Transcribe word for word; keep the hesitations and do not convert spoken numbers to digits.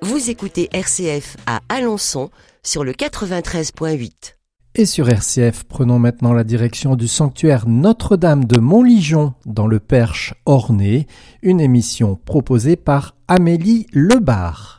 Vous écoutez R C F à Alençon sur le quatre-vingt-treize virgule huit. Et sur R C F, prenons maintenant la direction du sanctuaire Notre-Dame de Montligeon dans le Perche Ornay, une émission proposée par Amélie Lebar.